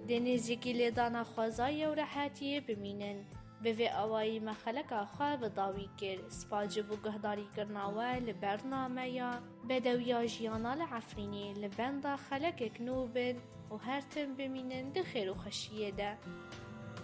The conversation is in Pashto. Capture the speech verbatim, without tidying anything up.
دنیزیکی لیدانا خوازای و راحتی بمینن به وی آوایی مخلق خواه بداوی کرد سپاجه بو گهداری کرناوه لبرنامه یا بدویا جیانا لعفرینی لبندا خلق کنوبن و هرتن بمینن ده خیر و خشیه ده.